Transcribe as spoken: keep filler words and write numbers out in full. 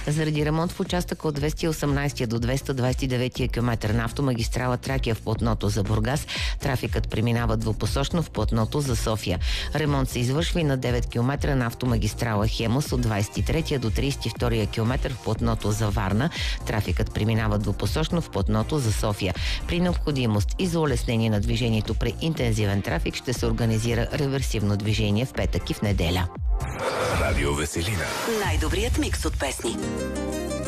Заради ремонт в участъка от двеста и осемнадесети до двеста двадесет и девети км на автомагистрала Тракия в платното за Бургас, трафикът преминава двупосочно в платното за София. Ремонт се извършва и на девет км на автомагистрала Хемус от двадесет и трети до тридесет и втори км в платното за Варна. Трафикът преминава двупосочно в платното за София. При необходимост и за улеснение на движението при интензивен трафик ще се организира реверсивно движение в петък и в неделя. Радио Веселина. Най-добрият микс от песни.